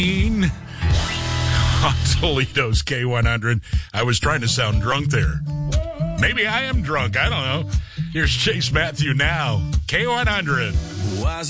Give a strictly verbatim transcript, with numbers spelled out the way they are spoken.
On Toledo's K one hundred. I was trying to sound drunk there. Maybe I am drunk. I don't know. Here's Chase Matthew now. K one hundred.